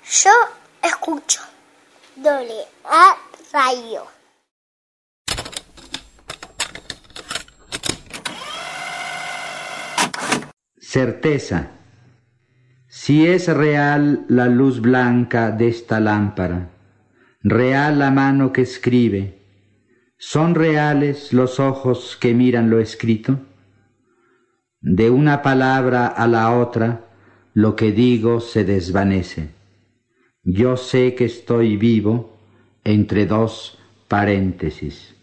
Yo escucho AA Radio. Certeza. Si es real la luz blanca de esta lámpara, real la mano que escribe, ¿son reales los ojos que miran lo escrito? De una palabra a la otra, lo que digo se desvanece. Yo sé que estoy vivo entre dos paréntesis.